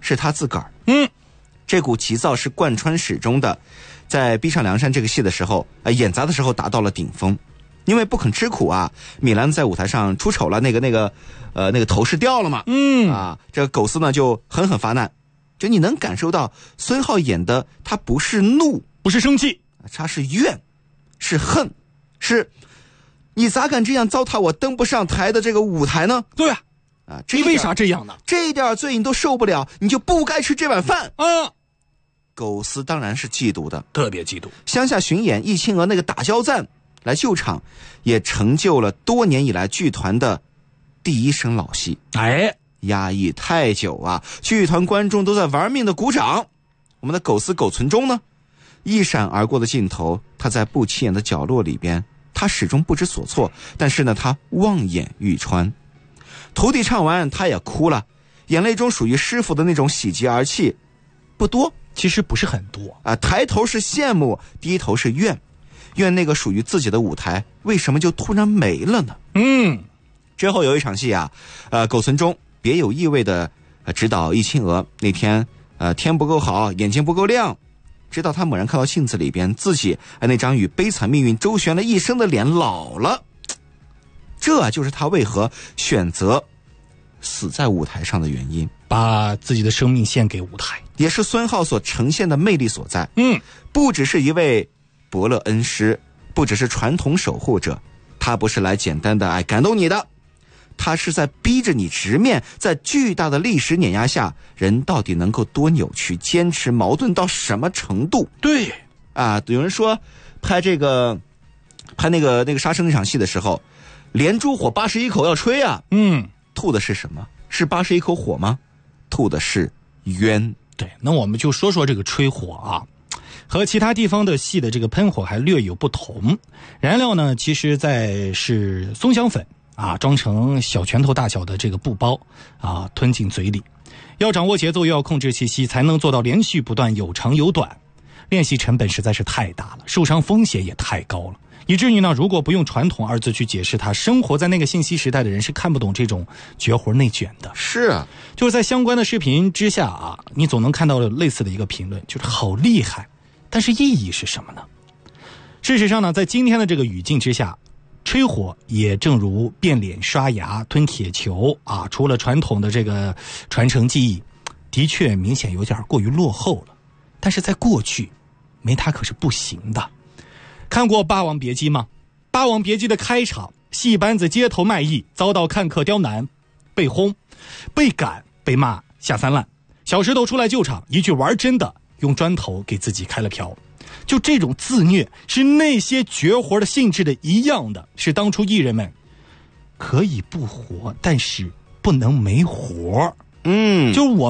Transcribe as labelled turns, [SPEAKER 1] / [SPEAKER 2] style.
[SPEAKER 1] 是他自个儿。这股急躁是贯穿始终的。在逼上梁山这个戏的时候，演砸的时候达到了顶峰。因为不肯吃苦啊，米兰在舞台上出丑了，那个头饰掉了嘛。这个狗司呢就狠狠发难。就你能感受到孙浩演的他不是怒，
[SPEAKER 2] 不是生气，
[SPEAKER 1] 他是怨，是恨，是你咋敢这样糟蹋我登不上台的这个舞台呢？
[SPEAKER 2] 对啊，你为啥这样呢？
[SPEAKER 1] 这一点罪你都受不了，你就不该吃这碗饭
[SPEAKER 2] 啊！
[SPEAKER 1] 狗司当然是嫉妒的，
[SPEAKER 2] 特别嫉妒。
[SPEAKER 1] 乡下巡演易清娥那个打交赞来救场，也成就了多年以来剧团的第一声老戏。压抑太久啊，剧团观众都在玩命的鼓掌。我们的狗司狗存中呢，一闪而过的镜头，他在不起眼的角落里边，他始终不知所措，但是呢，他望眼欲穿。徒弟唱完，他也哭了，眼泪中属于师傅的那种喜极而泣，不多，
[SPEAKER 2] 其实不是很多
[SPEAKER 1] 啊。抬头是羡慕，低头是怨，怨那个属于自己的舞台为什么就突然没了呢？之后有一场戏啊，狗存中别有意味的指导易清娥，那天天不够好，眼睛不够亮，直到他猛然看到镜子里边自己那张与悲惨命运周旋了一生的脸老了，这就是他为何选择死在舞台上的原因，
[SPEAKER 2] 把自己的生命献给舞台，
[SPEAKER 1] 也是孙浩所呈现的魅力所在。不只是一位伯乐恩师，不只是传统守护者，他不是来简单的感动你的，他是在逼着你直面，在巨大的历史碾压下，人到底能够多扭曲，坚持矛盾到什么程度？
[SPEAKER 2] 对
[SPEAKER 1] 啊，有人说拍那个杀生那场戏的时候，连珠火81口要吹啊，吐的是什么？是81口火吗？吐的是冤。
[SPEAKER 2] 对，那我们就说说这个吹火啊，和其他地方的戏的这个喷火还略有不同。燃料呢，其实是松香粉啊，装成小拳头大小的这个布包啊，吞进嘴里。要掌握节奏，又要控制气息，才能做到连续不断，有长有短。练习成本实在是太大了，受伤风险也太高了，以至于呢，如果不用传统二字去解释它，生活在那个信息时代的人是看不懂这种绝活内卷的。
[SPEAKER 1] 是啊，
[SPEAKER 2] 就是在相关的视频之下啊，你总能看到类似的一个评论，就是好厉害，但是意义是什么呢？事实上呢，在今天的这个语境之下，吹火也正如变脸、刷牙、吞铁球啊，除了传统的这个传承技艺，的确明显有点过于落后了。但是在过去，没它可是不行的。看过《霸王别姬》吗？《霸王别姬》的开场，戏班子街头卖艺，遭到看客刁难，被轰、被赶、被骂下三滥。小石头出来救场，一句玩真的，用砖头给自己开了瓢。就这种自虐，是那些绝活的性质的一样的，是当初艺人们可以不活，但是不能没活。就是我